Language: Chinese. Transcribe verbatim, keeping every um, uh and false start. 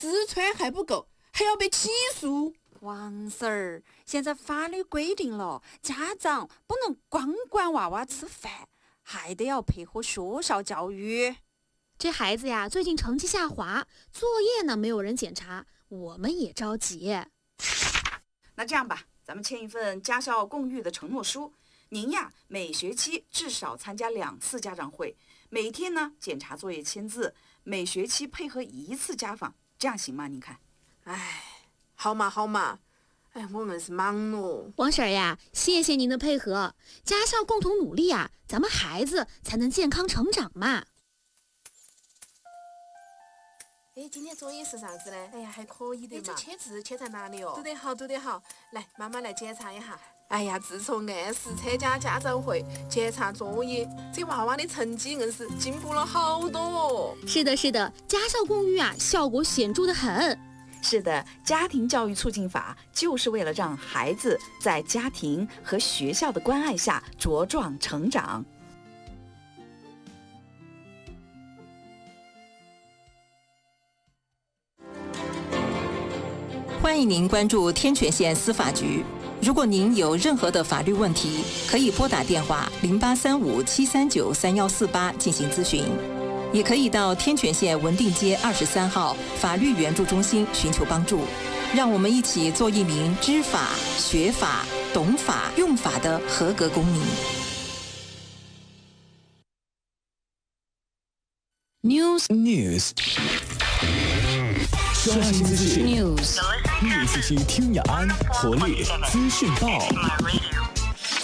四川还不够，还要被起诉。 王婶儿，现在法律规定了，家长不能光管娃娃吃饭，还得要配合学校教育。 这孩子呀，最近成绩下滑，作业呢没有人检查，我们也着急。 那这样吧，咱们签一份家校共育的承诺书。您呀，每学期至少参加两次家长会，每天呢检查作业签字，每学期配合一次家访，这样行吗？您看？ 哎，好嘛好嘛，哎，我们是忙咯。 王婶儿呀，谢谢您的配合，家校共同努力啊，咱们孩子才能健康成长嘛。 哎，今天作业是啥子呢？ 哎呀，还可以的嘛。 这签字签在哪里哦？ 读得好，读得好。来，妈妈来检查一下。 哎呀，自从按时参加家长会、检查作业，这娃娃的成绩硬是进步了好多哦。 是的，是的，家校共育啊，效果显著的很。 是的，家庭教育促进法就是为了让孩子在家庭和学校的关爱下茁壮成长。 欢迎您关注天泉县司法局。如果您有任何的法律问题，可以拨打电话零八三五七三九三幺四八进行咨询，也可以到天泉县文定街二十三号法律援助中心寻求帮助。让我们一起做一名知法、学法、懂法、用法的合格公民。 News News， 刷新资讯 News， 一四七听雅安活力资讯报。